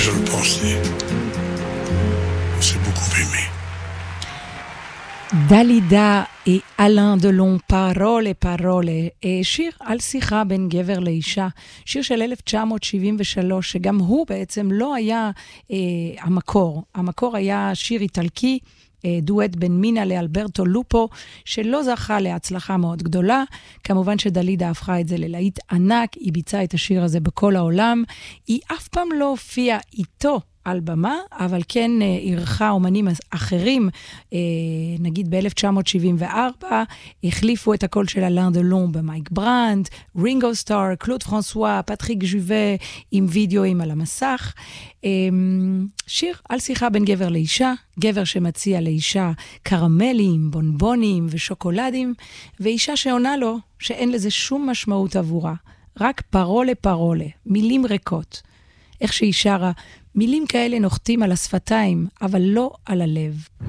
je le pensais. On s'est beaucoup aimé. דלידה אלן דלון, פרולה פרולה, שיר על שיחה בין גבר לאישה, שיר של 1973, שגם הוא בעצם לא היה המקור. המקור היה שיר איטלקי, דואט בין מינה לאלברטו לופו, שלא זכה להצלחה מאוד גדולה. כמובן שדלידה הפכה את זה ללהיט ענק, היא ביצעה את השיר הזה בכל העולם, היא אף פעם לא הופיעה איתו על במה, אבל כן ערכה אומנים אחרים, נגיד ב-1974, החליפו את הקול של אלן דלון במייק ברנד, רינגו סטאר, קלוד פרנסואה, פטריק ז'ובה, עם וידאוים על המסך. שיר על שיחה בין גבר לאישה, גבר שמציע לאישה קרמלים, בונבונים ושוקולדים, ואישה שעונה לו שאין לזה שום משמעות עבורה, רק פרולה פרולה, מילים ריקות. איך שהיא שרה, מילים כאלה נוחתים על השפתיים, אבל לא על הלב.